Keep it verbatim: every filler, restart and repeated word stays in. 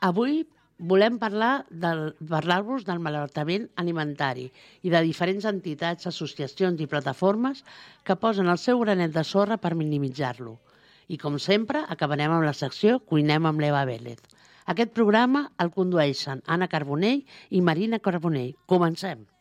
Avui volem parlar del, parlar-vos del malbaratament alimentari i de diferents entitats, associacions i plataformes que posen el seu granet de sorra per minimitzar-lo. I com sempre, acabarem amb la secció Cuinem amb l'Eva Vélez. Aquest programa el condueixen Anna Carbonell i Marina Carbonell. Comencem!